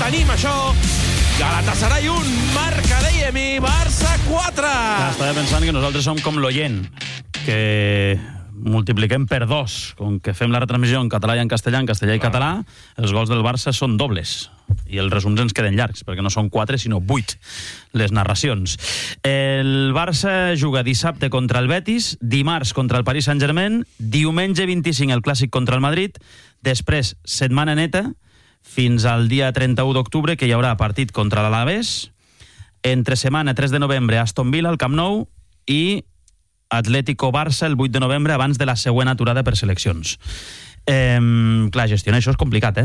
tenim això. Galatasaray 1, marca dèiem, i Barça 4. Estava pensant que nosaltres som com l'oient, que multipliquem per 2. Com que fem la retransmissió en català i en castellà i català, els gols del Barça són dobles. I els resums ens queden llargs, perquè no són 4, sinó 8, les narracions. El Barça juga dissabte contra el Betis, dimarts contra el Paris Saint-Germain, diumenge 25 el Clàssic contra el Madrid, després setmana neta, fins al dia 31 d'octubre, que hi haurà partit contra l'Alavés, entre setmana 3 de novembre Aston Villa al Camp Nou i Atlético-Barça el 8 de novembre abans de la següent aturada per seleccions. Clar, gestionar això és complicat,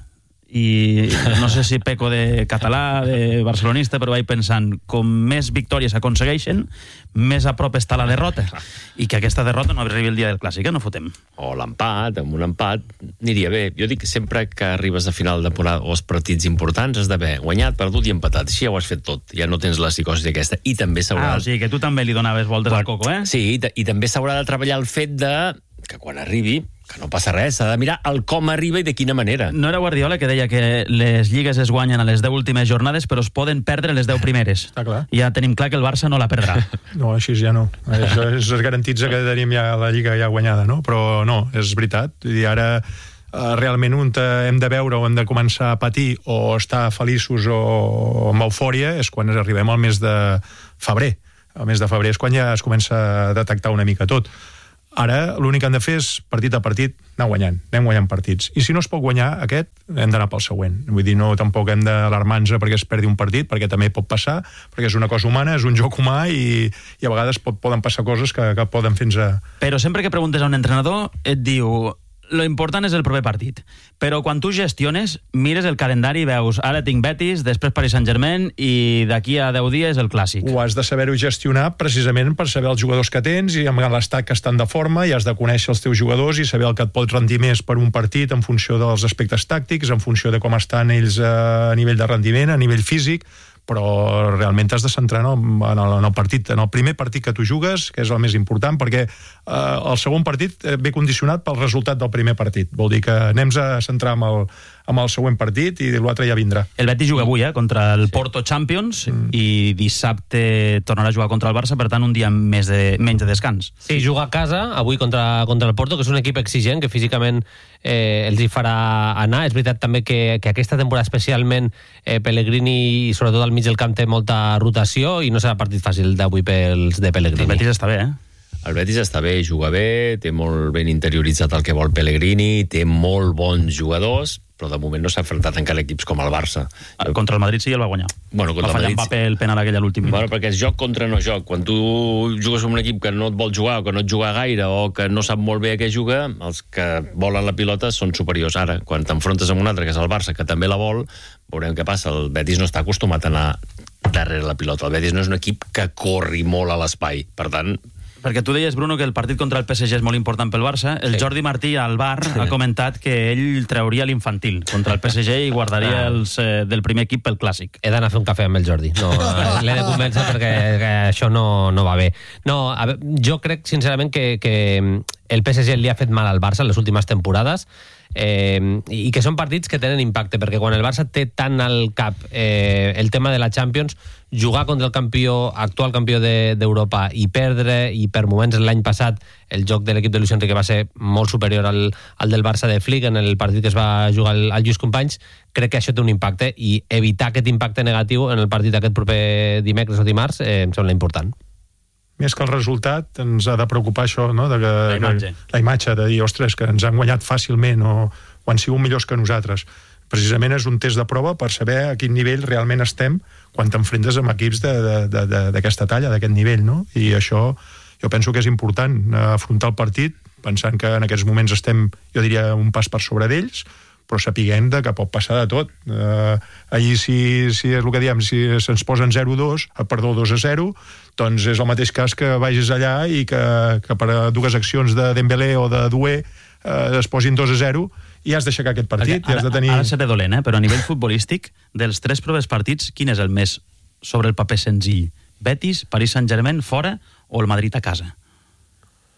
i no sé si peco de català, de barcelonista, però vaig pensant, com més victòries aconsegueixen, més a prop està la derrota, i que aquesta derrota no arribi el dia del Clàssic, no fotem. O l'empat, amb un empat aniria bé. Jo dic que sempre que arribes a final de temporada o els partits importants has d'haver guanyat, perdut i empatat, així ja ho has fet tot, ja no tens la psicosi aquesta, i també s'haurà... O sigui que tu també li donaves voltes al coco, Sí, i també s'haurà de treballar el fet de que quan arribi, que no passa res, s'ha de mirar el com arriba i de quina manera. No era Guardiola que deia que les lligues es guanyen a les 10 últimes jornades, però es poden perdre les 10 primeres. Està clar. Ja tenim clar que el Barça no la perdrà. No, així ja no. Això es garantitza que tenim ja la lliga ja guanyada, no? Però no, és veritat. I ara realment on hem de veure o hem de començar a patir o estar feliços o amb eufòria és quan arribem al mes de febrer. El mes de febrer és quan ja es comença a detectar una mica tot. Ara l'únic que hem de fer és, partit a partit, anar guanyant. Anem guanyant partits. I si no es pot guanyar aquest, hem d'anar pel següent. Vull dir, no tampoc hem d'alarmar-nos perquè es perdi un partit, perquè també pot passar, perquè és una cosa humana, és un joc humà i a vegades poden passar coses que poden fer-nos a... Però sempre que preguntes a un entrenador et diu... Lo important és el proper partit. Però quan tu gestiones, mires el calendari i veus ara tinc Betis, després Paris Saint-Germain i d'aquí a 10 dies el Clàssic. Ho has de saber-ho gestionar precisament per saber els jugadors que tens i amb l'estat que estan de forma, i has de conèixer els teus jugadors i saber el que et pot rendir més per un partit en funció dels aspectes tàctics, en funció de com estan ells a nivell de rendiment, a nivell físic, però realment t'has de centrar en el partit, en el primer partit que tu jugues, que és el més important, perquè el segon partit ve condicionat pel resultat del primer partit. Vol dir que anem a centrar amb el següent partit i l'altre ja vindrà. El Betis juga avui contra el Porto Champions i dissabte tornarà a jugar contra el Barça, per tant un dia menys de descans. Sí, juga a casa avui contra el Porto, que és un equip exigent, que físicament els hi farà anar. És veritat també que aquesta temporada especialment Pellegrini, i sobretot al mig del camp, té molta rotació i no serà partit fàcil d'avui pels de Pellegrini. El Betis està bé, El Betis està bé, juga bé, té molt ben interioritzat el que vol Pellegrini, té molt bons jugadors, però de moment no s'ha enfrontat encara equips com el Barça. Contra el Madrid sí el va guanyar. Bueno, va fallar Mbappé el penal aquell a l'últim minut. Bueno, perquè és joc contra no joc. Quan tu jugues amb un equip que no et vol jugar o que no et juga gaire o que no sap molt bé a què juga, els que volen la pilota són superiors. Ara, quan t'enfrontes amb un altre, que és el Barça, que també la vol, veurem què passa. El Betis no està acostumat a anar darrere la pilota. El Betis no és un equip que corri molt a l'espai. Per tant... Perquè tu deies, Bruno, que el partit contra el PSG és molt important pel Barça. El Jordi Martí al bar ha comentat que ell trauria l'infantil contra el PSG i guardaria els del primer equip pel Clàssic. He d'anar a fer un cafè amb el Jordi. No, l'he de convèncer perquè això no va bé. No, a veure, jo crec sincerament que el PSG li ha fet mal al Barça en les últimes temporades, i que són partits que tenen impacte, perquè quan el Barça té tant al cap el tema de la Champions, jugar contra el actual campió d'Europa i perdre, i per moments l'any passat el joc de l'equip de Luis Enrique va ser molt superior al del Barça de Flick en el partit que es va jugar al Lluís Companys, crec que això té un impacte, i evitar aquest impacte negatiu en el partit aquest proper dimecres o dimarts em sembla important. Més que el resultat, ens ha de preocupar això, no? La imatge, de dir, ostres, que ens han guanyat fàcilment o han sigut millors que nosaltres. Precisament és un test de prova per saber a quin nivell realment estem quan t'enfrentes amb equips d'aquesta talla, d'aquest nivell, no? I això jo penso que és important, afrontar el partit pensant que en aquests moments estem, jo diria, un pas per sobre d'ells, però sapiguem que pot passar de tot. Ahir, si és el que diem, si se'ns posen 2-0, doncs és el mateix cas que vagis allà i que per dues accions de Dembélé o de Doué es posin 2-0 i has d'aixecar aquest partit. Ara seré dolent, però a nivell futbolístic, dels 3 propers partits, quin és el més sobre el paper senzill? Betis, Paris Saint-Germain fora o el Madrid a casa?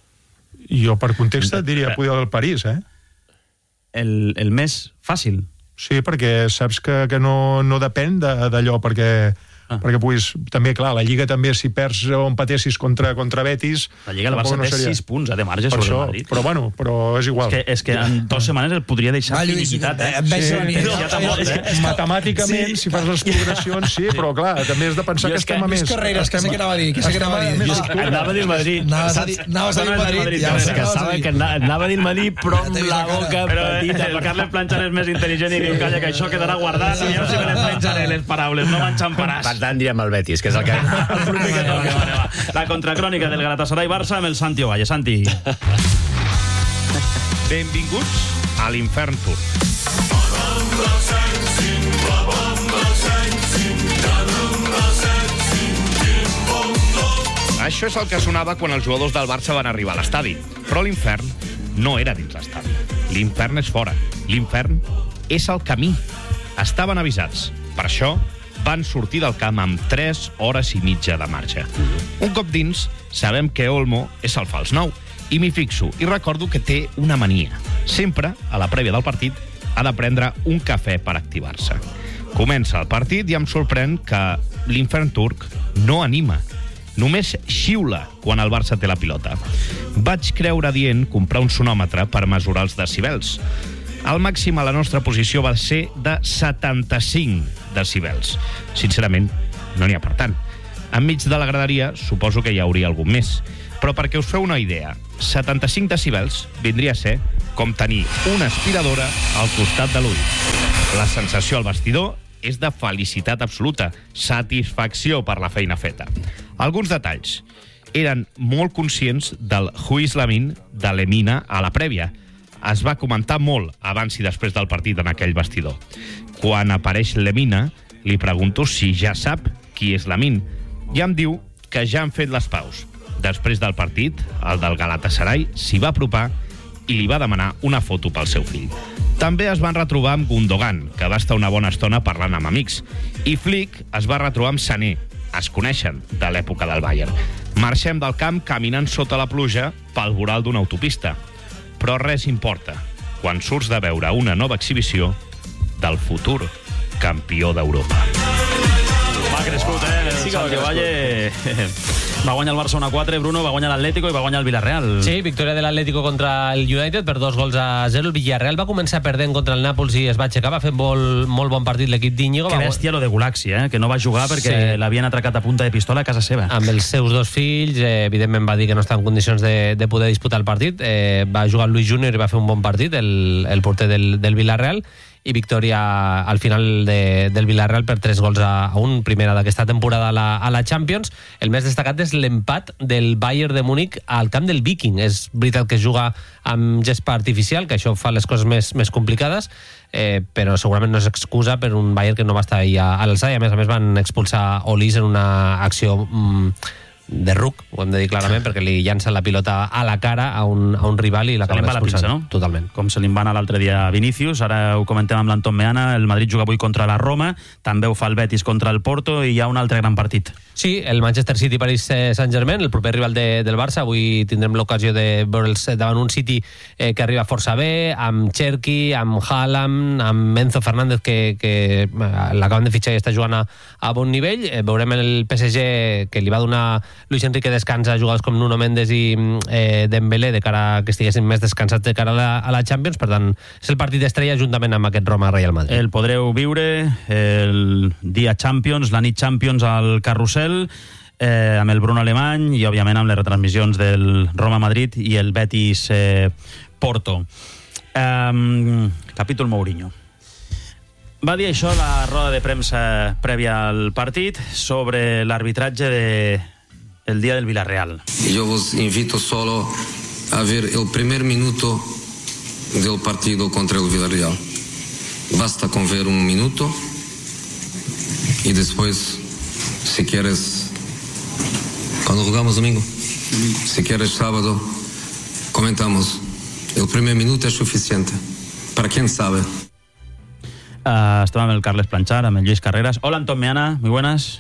Jo per context diria poder el París, el més fàcil. Sí, perquè saps que no depèn d'allò, perquè puguis... També, clar, la Lliga també, si perds o empatessis contra Betis... La Lliga, el Barça té 6 punts de marge sobre el Madrid. Però bueno, és igual. És que en 2 setmanes el podria deixar finiquitat, Matemàticament, si fas les progressions, sí, però clar, també has de pensar que estem a més. Carreras, que anava a dir. Anava a dir el Madrid. Anaves a dir Madrid. Anava a dir el Madrid, però amb la boca petita. El Carles Planchar és més intel·ligent i diu, calla, que això quedarà guardat, i jo si me les planxaré les paraules, no m'enxamparàs. Per tant, direm el Betis, que és el que... La contracrònica del Galatasaray-Barça amb el Santi Ovalle. Santi. Benvinguts a l'Infern Tour. Això és el que sonava quan els jugadors del Barça van arribar a l'estadi. Però l'infern no era dins l'estadi. L'infern és fora. L'infern és el camí. Estaven avisats. Per això van sortir del camp amb 3 hores i mitja de marge. Un cop dins, sabem que Olmo és el fals 9. I m'hi fixo i recordo que té una mania. Sempre, a la prèvia del partit, ha de prendre un cafè per activar-se. Comença el partit i em sorprèn que l'infern turc no anima. Només xiula quan el Barça té la pilota. Vaig creure dient comprar un sonòmetre per mesurar els decibels. El màxim a la nostra posició va ser de 75 decibels. Sincerament, no n'hi ha per tant. Enmig de la graderia, suposo que hi hauria algun més. Però perquè us feu una idea, 75 decibels vindria a ser com tenir una aspiradora al costat de l'ull. La sensació al vestidor és de felicitat absoluta, satisfacció per la feina feta. Alguns detalls. Eren molt conscients del Juiz Lamin de Lemina a la prèvia. Es va comentar molt abans i després del partit en aquell vestidor. Quan apareix Lemina, li pregunto si ja sap qui és Lamin. I em diu que ja han fet les paus. Després del partit, el del Galatasaray s'hi va apropar i li va demanar una foto pel seu fill. També es van retrobar amb Gundogan, que va estar una bona estona parlant amb amics. I Flick es va retrobar amb Sané. Es coneixen de l'època del Bayern. Marxem del camp caminant sota la pluja pel voral d'una autopista. Però res importa quan surts de veure una nova exhibició del futur campió d'Europa. Va crescut, el Santi Ovalle. Va guanyar el Barça 1-4, Bruno, va guanyar l'Atlético i va guanyar el Villarreal. Sí, victòria de l'Atlético contra el United per 2-0. El Villarreal va començar perdent contra el Nàpols i es va aixecar, va fer molt bon partit l'equip d'Íñigo. Que bèstia lo de Gulaxi, que no va jugar perquè l'havien atracat a punta de pistola a casa seva. Amb els seus 2 fills, evidentment va dir que no està en condicions de poder disputar el partit. Va jugar el Luis Júnior i va fer un bon partit, el porter del Villarreal, i victòria al final del Villarreal per 3-1, primera d'aquesta temporada a la Champions. El més destacat és l'empat del Bayern de Múnich al camp del Viking. És veritat que juga amb gespa artificial, que això fa les coses més complicades, però segurament no és excusa per un Bayern que no va estar ahí a l'alçada, i a més van expulsar Olis en una acció de ruc, ho hem de dir clarament, perquè li llança la pilota a la cara a un rival i l'acaben expulsant. No? Totalment. Com se li va anar l'altre dia a Vinícius, ara ho comentem amb l'Anton Meana, el Madrid juga avui contra la Roma, també ho fa el Betis contra el Porto i hi ha un altre gran partit. Sí, el Manchester City Paris Saint-Germain, el proper rival del Barça. Avui tindrem l'ocasió de veure'ls davant un City que arriba força bé, amb Cherki, amb Haaland, amb Enzo Fernández, que l'acaben de fitxar i està jugant a bon nivell. Veurem el PSG, que li va donar Luis Enrique descans a jugadors com Nuno Mendes i Dembélé, de cara que estiguessin més descansats de cara a la Champions. Per tant, és el partit d'estrella juntament amb aquest Roma-Real Madrid. El podreu viure el dia Champions, la nit Champions al Carrusel, amb el Bruno Alemany i òbviament amb les retransmissions del Roma-Madrid i el Betis-Porto. Capítol Mourinho. Va dir això a la roda de premsa prèvia al partit sobre l'arbitratge del dia del Villarreal. Yo os invito solo a ver el primer minuto del partido contra el Villarreal. Basta con ver un minuto y después, si quieres, cuando jugamos domingo, si quieres sábado, comentamos. El primer minuto es suficiente. Para quien sabe. Estaba amb el Carles Planchar, amb el Lluís Carreras. Hola, Anton Meana, muy buenas.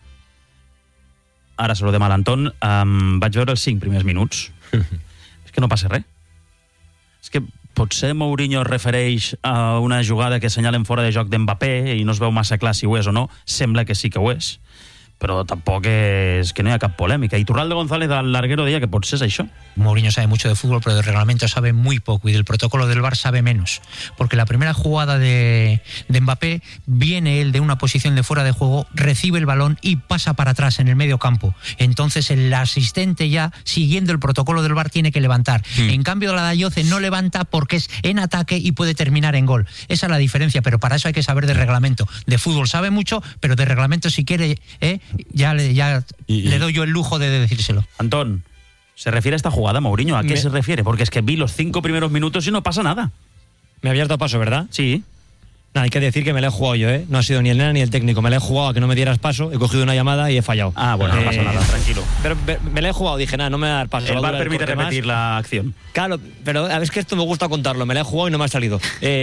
Ara saludem a l'Anton. Vaig veure els 5 primers minuts. És que no passa res. És que potser Mourinho es refereix a una jugada que assenyalen fora de joc d'Mbappé i no es veu massa clar si ho és o no. Sembla que sí que ho és, però tampoc és que no hi ha cap polèmica. I Turralde González al larguero deia que potser és això. Mourinho sabe mucho de fútbol, pero de reglamento sabe muy poco, y del protocolo del VAR sabe menos, porque la primera jugada de Mbappé, viene él de una posición de fuera de juego, recibe el balón y pasa para atrás en el medio campo. Entonces el asistente, ya siguiendo el protocolo del VAR, tiene que levantar. En cambio la Dayoce no levanta porque es en ataque y puede terminar en gol. Esa es la diferencia, pero para eso hay que saber de reglamento. De fútbol sabe mucho, pero de reglamento, si quiere, ya le doy yo el lujo de decírselo. Antón, ¿se refiere a esta jugada, Mourinho? ¿A qué se refiere? Porque es que vi los 5 primeros minutos y no pasa nada. Me habías dado paso, ¿verdad? Sí. Nada, hay que decir que me la he jugado yo, ¿eh? No ha sido ni el nena ni el técnico. Me la he jugado a que no me dieras paso, he cogido una llamada y he fallado. Ah, bueno, no pasa nada, tranquilo. Pero me la he jugado, dije, nada, no me va a dar paso. El VAR permite repetir la acción. Claro, pero es que esto me gusta contarlo. Me la he jugado y no me ha salido.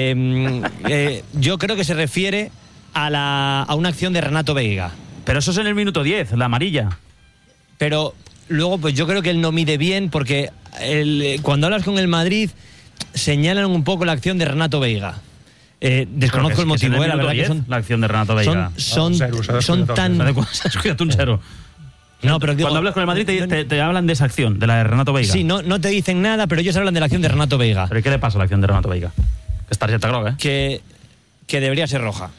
Yo creo que se refiere a una acción de Renato Veiga. Pero eso es en el minuto 10, la amarilla. Pero luego, pues yo creo que él no mide bien, porque cuando hablas con el Madrid señalan un poco la acción de Renato Veiga. Desconozco el motivo, la verdad 10, que son... La acción de Renato Veiga. Son tan... Se has cuidado un cero. No, pero digo, cuando hablas con el Madrid te hablan de esa acción, de la de Renato Veiga. Sí, no te dicen nada, pero ellos hablan de la acción de Renato Veiga. ¿Pero qué le pasa a la acción de Renato Veiga? Que es tarjeta groga, que debería ser roja.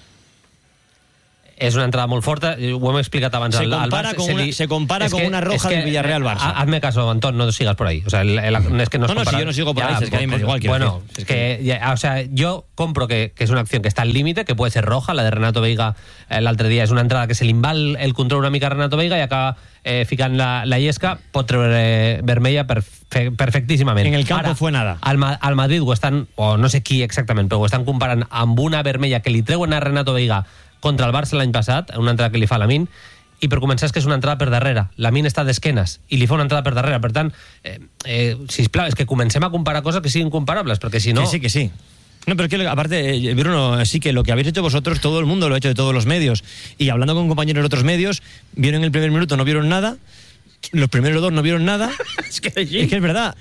És una entrada molt forta, ho hem explicat abans. Se compara con una roja del Villarreal-Barça. Hazme caso, Antón, no sigas por ahí. O sea, es que no es si yo no sigo por ahí, es que a mí me da igual. Bueno, es que, o sea, yo compro que es una acción que está al límite, que puede ser roja. La de Renato Veiga l'altre dia és una entrada que se li va el control una mica a Renato Veiga i acaba ficant la llesca, pot treure vermella perfectíssimament. En el campo Ara, fue nada. Al Madrid ho estan, o no sé qui exactament, però ho estan comparant amb una vermella que li treuen a Renato Veiga contra el Barça l'any passat, una entrada que li fa Lamine, i per començar és que és una entrada per darrere. Lamine està d'esquenes i li fa una entrada per darrere. Per tant, sisplau, és que comencem a comparar coses que siguin comparables, perquè si no... Que sí. No, pero es que aparte, Bruno, sí que lo que habéis hecho vosotros, todo el mundo lo ha hecho de todos los medios. Y hablando con compañeros de otros medios, vieron el primer minuto, no vieron nada. Los primeros 2 no vieron nada. Es que es verdad.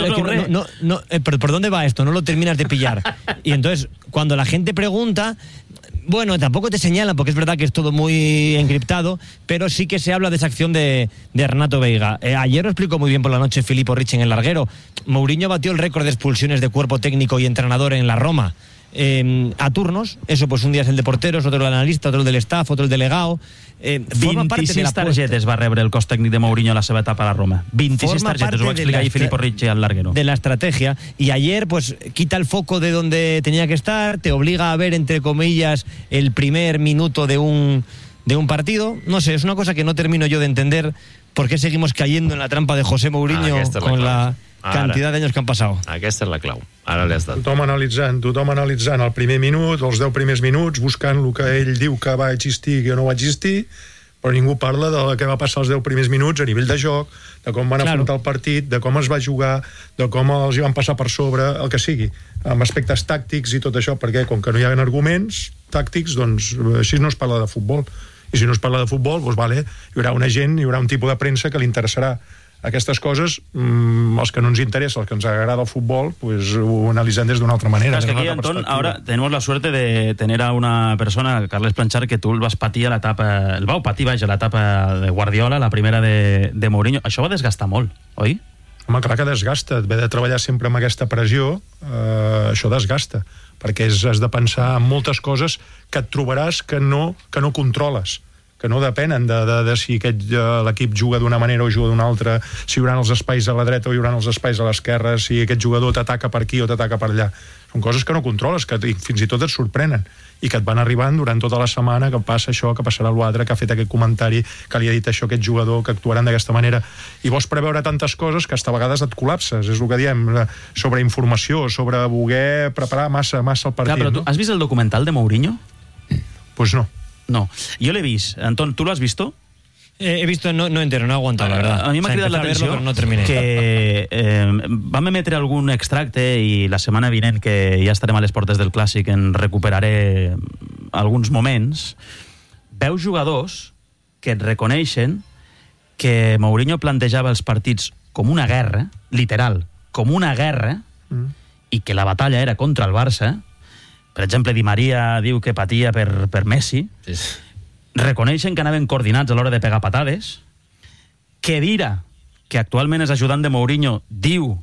Pero ¿por dónde va esto? No lo terminas de pillar. Y entonces, cuando la gente pregunta... Bueno, tampoco te señalan, porque es verdad que es todo muy encriptado, pero sí que se habla de esa acción de Renato Veiga. Ayer lo explicó muy bien por la noche Filippo Ricci en el larguero. Mourinho batió el récord de expulsiones de cuerpo técnico y entrenador en la Roma. A turnos, eso pues un día es el de porteros, otro el analista, otro el del staff, otro el delegado. 26 targetes va rebre el cos tècnic de Mourinho a la seva etapa a la Roma. 26 targetes, ho va explicar ahí Filippo Ricci al larguero. De la estrategia. Y ayer, pues, quita el foco de donde tenía que estar, te obliga a ver, entre comillas, el primer minuto de un partido. No sé, es una cosa que no termino yo de entender por qué seguimos cayendo en la trampa de José Mourinho con la cantidad de anys que han passat. Aquesta és la clau. Ara l'has dat. Tothom analitzant el primer minut, els 10 primers minuts, buscant el que ell diu que va existir i que no va existir, però ningú parla de què va passar els 10 primers minuts a nivell de joc, de com van afrontar el partit, de com es va jugar, de com els hi van passar per sobre, el que sigui, amb aspectes tàctics i tot això, perquè com que no hi ha arguments tàctics, doncs així no es parla de futbol. I si no es parla de futbol, doncs vale, hi haurà un tipus de premsa que li interessarà aquestes coses, els que no ens interessa, els que ens agrada el futbol, pues ho analitzem des d'una altra manera. Es que aquí, Antón, ahora tenemos la suerte de tener a una persona, Carles Planchar, que tu el vas patir a l'etapa, el vau patir, vaja, a l'etapa de Guardiola, la primera de Mourinho. Això va desgastar molt, oi? Home, clar que desgasta. Haver de treballar sempre amb aquesta pressió, això desgasta, perquè has de pensar en moltes coses que et trobaràs que no controles, que no depenen de si l'equip juga d'una manera o juga d'una altra, si hi haurà els espais a la dreta o hi haurà els espais a l'esquerra, si aquest jugador t'ataca per aquí o t'ataca per allà. Són coses que no controles, que fins i tot et sorprenen i que et van arribant durant tota la setmana, que passa això, que passarà l'altre, que ha fet aquest comentari, que li ha dit això a aquest jugador, que actuaran d'aquesta manera. I vols preveure tantes coses que hasta a vegades et col·lapses, és el que diem, sobre informació, sobre voler preparar massa el partit. Clar, però tu has vist el documental de Mourinho? Pues no. No, yo lo he visto. Antón, ¿tú lo has visto? He visto, no entero, no he aguantado, la verdad. A mi m'ha cridat l'atenció que vam emetre algun extracte i la setmana vinent, que ja estarem a les portes del Clàssic, en recuperaré alguns moments. Veus jugadors que et reconeixen que Mourinho plantejava els partits com una guerra, literal, com una guerra, i que la batalla era contra el Barça, per exemple, Di Maria diu que patia per Messi, reconeixen que anaven coordinats a l'hora de pegar patades, Khedira, que actualment és ajudant de Mourinho, diu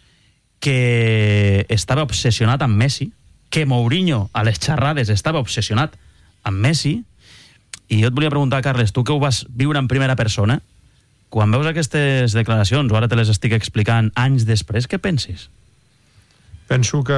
que estava obsessionat amb Messi, que Mourinho a les xerrades estava obsessionat amb Messi, i jo et volia preguntar, Carles, tu que ho vas viure en primera persona, quan veus aquestes declaracions, o ara te les estic explicant anys després, què pensis? Penso que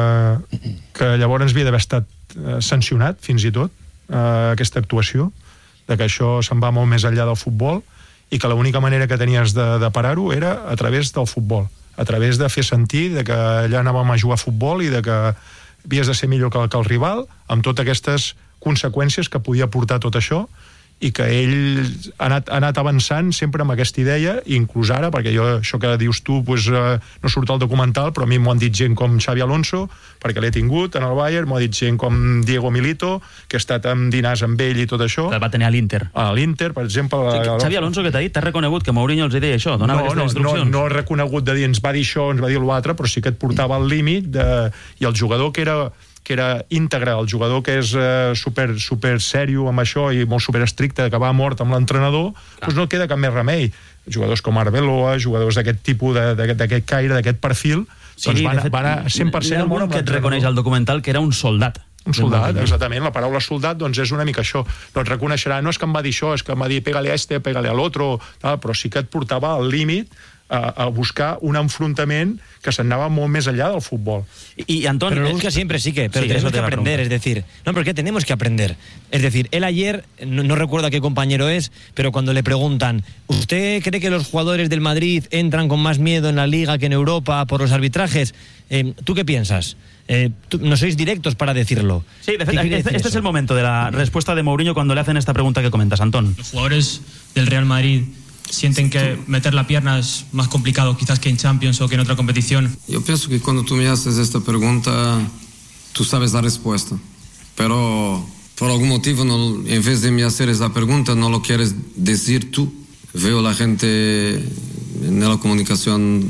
llavors havia d'haver estat sancionat, fins i tot, aquesta actuació, de que això se'n va molt més enllà del futbol, i que l'única manera que tenies de parar-ho era a través del futbol, a través de fer sentir de que allà anàvem a jugar a futbol i de que havies de ser millor que el rival, amb totes aquestes conseqüències que podia portar tot això, i que ell ha anat avançant sempre amb aquesta idea, inclús ara, perquè jo, això que dius tu, pues, no surt al documental, però a mi m'ho han dit gent com Xavi Alonso, perquè l'he tingut en el Bayern, m'ho ha dit gent com Diego Milito, que ha estat amb dinars amb ell i tot això. El va tenir a l'Inter. A l'Inter, per exemple. Xavi Alonso, que t'ha dit, t'ha reconegut que Mourinho els deia això, donava aquestes instruccions? No he reconegut de dir ens va dir això, ens va dir l'altre, però sí que et portava al límit i el jugador que era íntegre, el jugador que és super sèrio amb això i molt super estricte, que va mort amb l'entrenador, doncs no queda cap més remei. Jugadors com Arbeloa, jugadors d'aquest tipus, d'aquest caire, d'aquest perfil, doncs van a 100% a mort amb l'entrenador. Que et reconeix al documental que era un soldat. Un soldat, exactament. La paraula soldat doncs és una mica això. No et reconeixerà, no és que em va dir això, és que em va dir pégale a este, pégale a l'otro, però sí que et portava al límit a buscar un enfrontamiento que se andaba muy más allá del fútbol. Y Antón, pero lo busca siempre, sí que, pero sí, tenemos que aprender, es decir, no, porque tenemos que aprender. Es decir, él ayer, no recuerdo a qué compañero es, pero cuando le preguntan, ¿usted cree que los jugadores del Madrid entran con más miedo en la Liga que en Europa por los arbitrajes? ¿Tú qué piensas? No sois directos para decirlo. Sí, de hecho, este es el momento de la respuesta de Mourinho cuando le hacen esta pregunta que comentas, Antón. Los jugadores del Real Madrid sienten que meter la pierna es más complicado quizás que en Champions o que en otra competición. Yo pienso que cuando tú me haces esta pregunta, tú sabes la respuesta. Pero por algún motivo, en vez de me hacer esa pregunta, no lo quieres decir tú. Veo la gente en la comunicación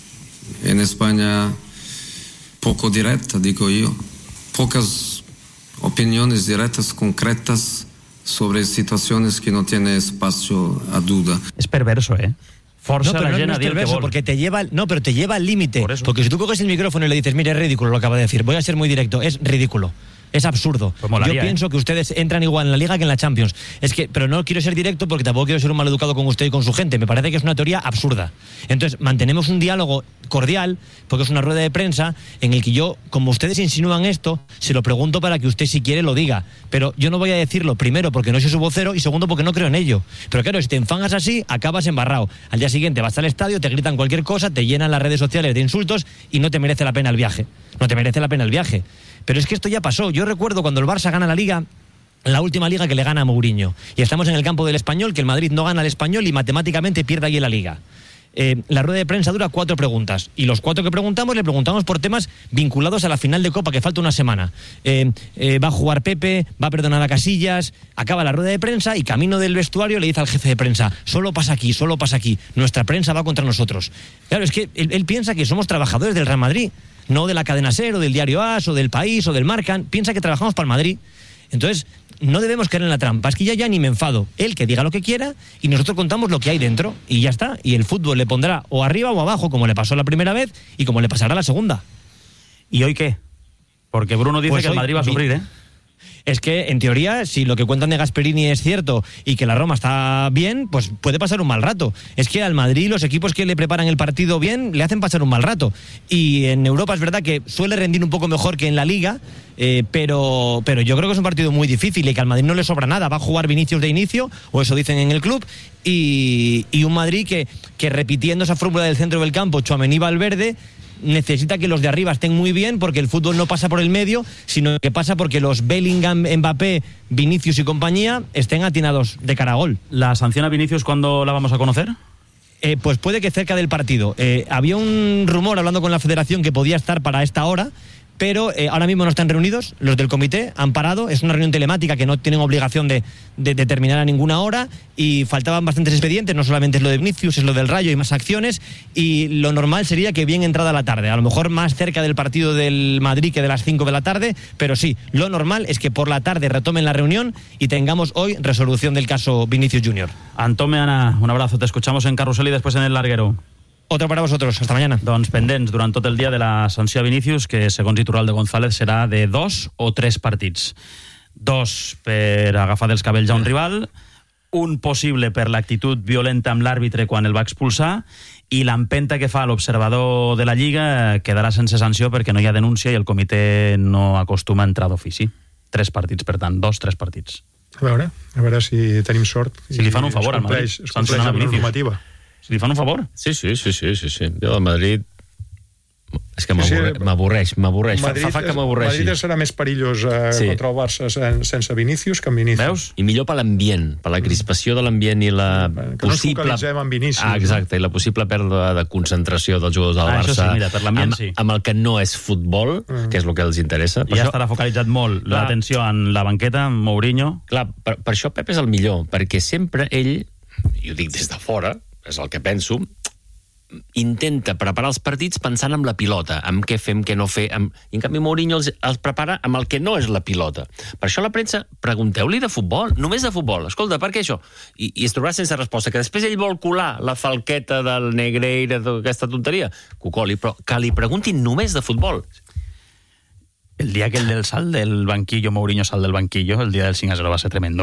en España poco directa, digo yo. Pocas opiniones directas, concretas, sobre situaciones que no tiene espacio a duda. Es perverso, ¿eh? Forza no, la no, gent no a dir el que vol. Porque te lleva, pero te lleva al límite. Porque si tú coges el micrófono y le dices, mire, es ridículo lo que acaba de decir, voy a ser muy directo, es ridículo. Es absurdo. Pues molaría, yo pienso que ustedes entran igual en la Liga que en la Champions. Es que, pero no quiero ser directo porque tampoco quiero ser un maleducado con usted y con su gente. Me parece que es una teoría absurda. Entonces, mantenemos un diálogo cordial, porque es una rueda de prensa en el que yo, como ustedes insinúan esto, se lo pregunto para que usted, si quiere, lo diga. Pero yo no voy a decirlo, primero, porque no soy su vocero, y segundo, porque no creo en ello. Pero claro, si te enfangas así, acabas embarrado. Al día siguiente vas al estadio, te gritan cualquier cosa, te llenan las redes sociales de insultos y no te merece la pena el viaje. No te merece la pena el viaje. Pero es que esto ya pasó. Yo recuerdo cuando el Barça gana la Liga, la última Liga que le gana a Mourinho. Y estamos en el campo del Español, que el Madrid no gana al Español y matemáticamente pierde allí la Liga. La rueda de prensa dura 4 preguntas. Y los 4 que preguntamos, le preguntamos por temas vinculados a la final de Copa, que falta una semana. Va a jugar Pepe, va a perdonar a Casillas. Acaba la rueda de prensa y camino del vestuario le dice al jefe de prensa, solo pasa aquí, solo pasa aquí. Nuestra prensa va contra nosotros. Claro, es que él piensa que somos trabajadores del Real Madrid, no de la cadena SER o del diario AS o del País o del Marca. Piensa que trabajamos para el Madrid. Entonces, no debemos caer en la trampa. Es que ya ni me enfado. Él que diga lo que quiera y nosotros contamos lo que hay dentro y ya está. Y el fútbol le pondrá o arriba o abajo, como le pasó la primera vez y como le pasará la segunda. ¿Y hoy qué? Porque Bruno dice pues que el Madrid va a sufrir, ¿eh? Es que, en teoría, si lo que cuentan de Gasperini es cierto y que la Roma está bien, pues puede pasar un mal rato. Es que al Madrid los equipos que le preparan el partido bien le hacen pasar un mal rato. Y en Europa es verdad que suele rendir un poco mejor que en la Liga, pero yo creo que es un partido muy difícil y que al Madrid no le sobra nada. Va a jugar Vinicius de inicio, o eso dicen en el club, y un Madrid que repitiendo esa fórmula del centro del campo, Tchouaméni, Valverde, necesita que los de arriba estén muy bien, porque el fútbol no pasa por el medio, sino que pasa porque los Bellingham, Mbappé, Vinicius y compañía estén atinados de cara a gol. ¿La sanción a Vinicius cuándo la vamos a conocer? Pues puede que cerca del partido. Había un rumor hablando con la federación que podía estar para esta hora, pero ahora mismo no están reunidos los del comité, han parado, es una reunión telemática que no tienen obligación de terminar a ninguna hora, y faltaban bastantes expedientes, no solamente es lo de Vinicius, es lo del Rayo y más acciones, y lo normal sería que bien entrada la tarde, a lo mejor más cerca del partido del Madrid que de las 5 de la tarde, pero sí, lo normal es que por la tarde retomen la reunión y tengamos hoy resolución del caso Vinicius Junior. Antome, Ana, un abrazo, te escuchamos en Carrusel y después en el larguero. Otro para vosotros, hasta mañana. Doncs pendents durant tot el dia de la sanció a Vinícius, que segons Iturralde González serà de 2 o 3 partits. 2 per agafar dels cabells a un rival, un possible per l'actitud violenta amb l'àrbitre quan el va expulsar, i l'empenta que fa l'observador de la Lliga quedarà sense sanció perquè no hi ha denúncia i el comitè no acostuma a entrar d'ofici. 3 partits, per tant, 2-3 partits. A veure si tenim sort. Si li fan un favor al Madrid, es compleix la normativa. Si li fan un favor? Sí. Jo al Madrid... És que m'avorreix. Fa que m'avorreixi. Madrid serà més perillós contra el Barça sense Vinícius que amb Vinícius. Veus? I millor per l'ambient, per la crispació de l'ambient i la que possible... no ens focalitzem en Vinícius. Exacte, i la possible pèrdua de concentració dels jugadors del Barça. Això sí, mira, per l'ambient sí. Amb el que no és futbol, que és el que els interessa. Ja estarà focalitzat molt l'atenció en la banqueta, en Mourinho. Clar, per això Pep és el millor, perquè sempre ell, i ho dic des de fora, és el que penso, intenta preparar els partits pensant en la pilota, en què fem, què no fer, i en canvi Mourinho els prepara amb el que no és la pilota. Per això a la premsa, pregunteu-li de futbol, només de futbol. Escolta, per què això? I es trobarà sense resposta, que després ell vol colar la falqueta del Negreira, aquesta tonteria, que ho coli, però que li preguntin només de futbol. El dia que el del salt del banquillo, Mourinho salt del banquillo, el dia del 5-0 va ser tremendo,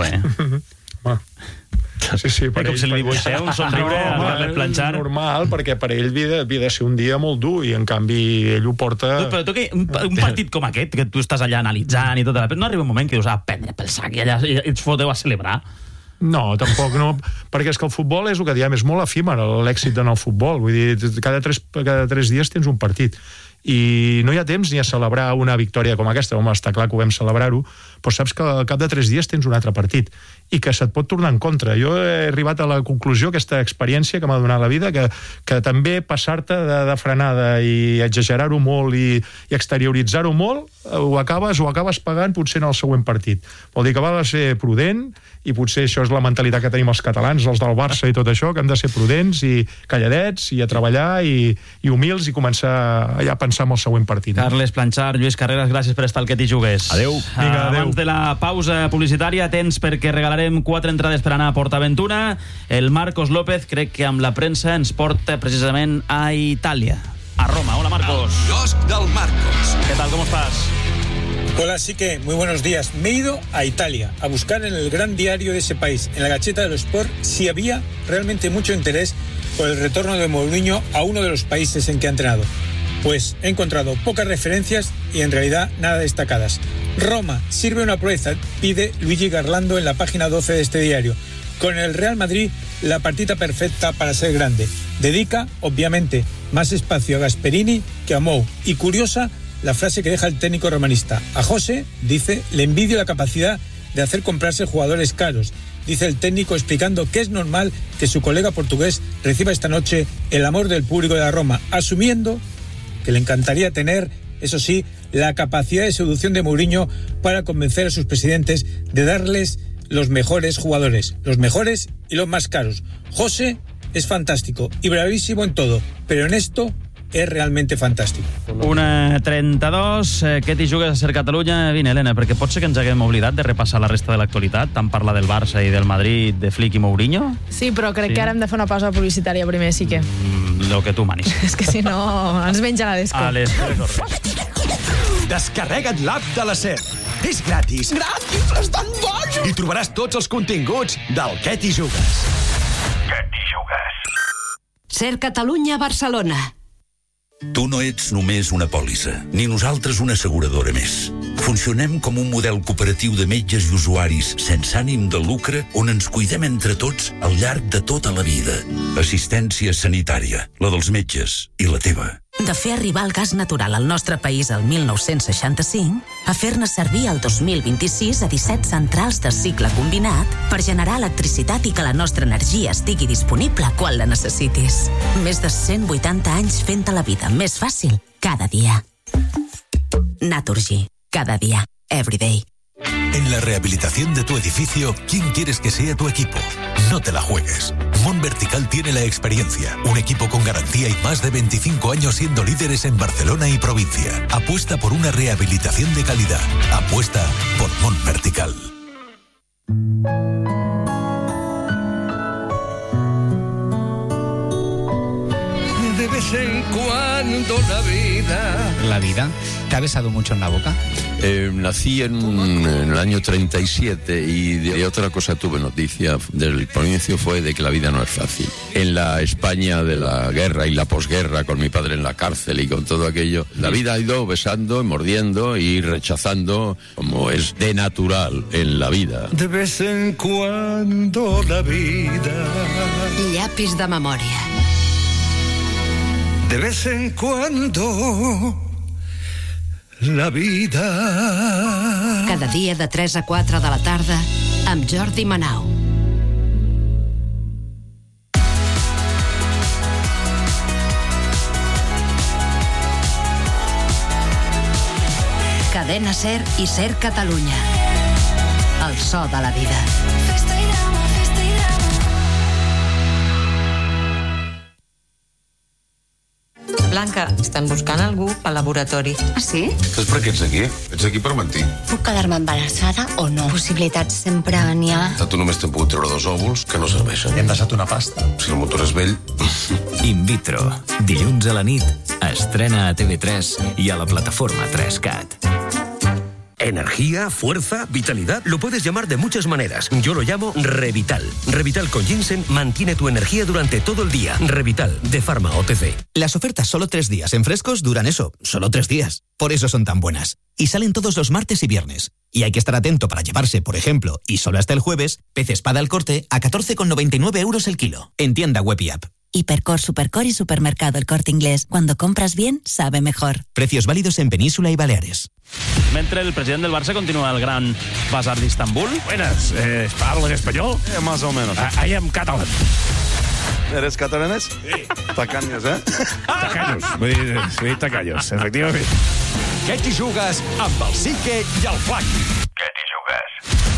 Sí, per com ell, si li dibuixeu un somriure al planxar. Normal, perquè per ell havia de ser un dia molt dur i en canvi ell ho porta... Però tu que un partit com aquest, que tu estàs allà analitzant i tot, no arriba un moment que dius prendre pel sac i allà ets foteu a celebrar? No, tampoc no, perquè és que el futbol és el que diem, és molt efímer l'èxit en el futbol, vull dir, cada 3 dies tens un partit i no hi ha temps ni a celebrar una victòria com aquesta. Home, està clar que ho vam celebrar-ho, però saps que al cap de 3 dies tens un altre partit i que se't pot tornar en contra. Jo he arribat a la conclusió, aquesta experiència que m'ha donat la vida, que també passar-te de frenada i exagerar-ho molt i exterioritzar-ho molt, ho acabes pagant potser en el següent partit. Vol dir que val de ser prudent, i potser això és la mentalitat que tenim els catalans, els del Barça i tot això, que hem de ser prudents i calladets i a treballar i humils i començar a pensar en el següent partit. Carles Planchar, Lluís Carreras, gràcies per estar al Que t'hi jugues. Adéu. Vinga, adéu. Abans de la pausa publicitària, tens perquè regalarem 4 entrades per anar a PortAventura. El Marcos López crec que amb la premsa ens porta precisament a Itàlia, a Roma. Hola, Marcos. El quiosc del Marcos. ¿Qué tal? ¿Cómo estás? Hola, sí que muy buenos días. Me he ido a Italia a buscar en el gran diario de ese país, en la Gazzetta dello Sport, si había realmente mucho interés por el retorno de Mourinho a uno de los países en que ha entrenado. Pues he encontrado pocas referencias y en realidad nada destacadas. Roma sirve una proeza, pide Luigi Garlando en la página 12 de este diario. Con el Real Madrid, la partida perfecta para ser grande. Dedica, obviamente, más espacio a Gasperini que a Mou. Y curiosa la frase que deja el técnico romanista. A José, dice, le envidio la capacidad de hacer comprarse jugadores caros. Dice el técnico explicando que es normal que su colega portugués reciba esta noche el amor del público de la Roma, asumiendo que le encantaría tener, eso sí, la capacidad de seducción de Mourinho para convencer a sus presidentes de darles los mejores jugadores, los mejores y los más caros. José es fantástico y bravísimo en todo, pero en esto és realment fantàstic. 1:32, què t'hi jugues a Ser Catalunya? Vine, Helena, perquè pot ser que ens haguem oblidat de repassar la resta de l'actualitat, tant parlar del Barça i del Madrid, de Flick i Mourinho. Sí, però crec que ara hem de fer una pausa publicitària primer, sí que... Lo que tu manis. És que si no, ens menja la desco. A les 3 hores. Descarrega't l'app de la SER. És gratis. Gratis, estan bojos! I trobaràs tots els continguts del Què t'hi jugues. Què t'hi jugues? Ser Catalunya, Barcelona. Tu no ets només una pòlissa, ni nosaltres una asseguradora més. Funcionem com un model cooperatiu de metges i usuaris sense ànim de lucre on ens cuidem entre tots al llarg de tota la vida. Assistència sanitària, la dels metges i la teva. De fer arribar el gas natural al nostre país el 1965 a fer-ne servir el 2026 a 17 centrals de cicle combinat per generar electricitat i que la nostra energia estigui disponible quan la necessitis. Més de 180 anys fent-te la vida més fàcil cada dia. Naturgy. Cada día. Every day. En la rehabilitación de tu edificio, ¿quién quieres que sea tu equipo? No te la juegues. Mon Vertical tiene la experiencia, un equipo con garantía y más de 25 años siendo líderes en Barcelona y provincia. Apuesta por una rehabilitación de calidad. Apuesta por Mon Vertical. De vez en cuando la vida. ¿Te ha besado mucho en la boca? Nací en el año 37 y de otra cosa tuve noticia del provincia fue de que la vida no es fácil. En la España de la guerra y la posguerra, con mi padre en la cárcel y con todo aquello, la vida ha ido besando, mordiendo y rechazando como es de natural en la vida. De vez en cuando la vida. Llapis de memòria. De vez en cuando la vida. Cada dia de 3 a 4 de la tarda amb Jordi Manau. Cadena Ser i Ser Catalunya. El so de la vida. Blanca, estan buscant algú pel laboratori. Ah, sí? Saps per què ets aquí? Ets aquí per mentir. Puc quedar-me embarassada o no? Possibilitats sempre n'hi ha. Tu només t'han pogut treure 2 òvuls que no serveixen. Hem deixat una pasta. Si el motor és vell... In vitro. Dilluns a la nit. Estrena a TV3 i a la plataforma 3CAT. Energía, fuerza, vitalidad, lo puedes llamar de muchas maneras. Yo lo llamo Revital. Revital con ginseng mantiene tu energía durante todo el día. Revital, de Pharma OTC. Las ofertas solo 3 días en Frescos duran eso, solo 3 días. Por eso son tan buenas. Y salen todos los martes y viernes. Y hay que estar atento para llevarse, por ejemplo, y solo hasta el jueves, pez espada al corte a 14,99 euros el kilo. En tienda web y app. Hipercor, Supercor y Supermercado El Corte Inglés. Cuando compras bien, sabe mejor. Precios válidos en Península y Baleares. Mentre el president del Barça continua el gran bazar d'Istanbul. Buenas, ¿hablas español? Más o menos. I am Catalan. ¿Eres catalanes? Sí. Tacaños, Tacaños, sí, tacaños, efectivament. Què t'hi jugues amb el Sique i el Flac? Què t'hi jugues?